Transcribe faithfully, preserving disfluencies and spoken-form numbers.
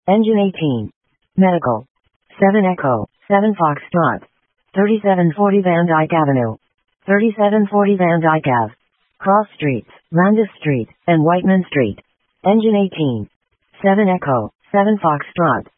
Engine eighteen. Medical. seven Echo, seven Foxtrot. thirty-seven forty Van Dyke Avenue. thirty-seven forty Van Dyke Ave. Cross Streets, Landis Street, and Whiteman Street. Engine eighteen. seven Echo, seven Foxtrot.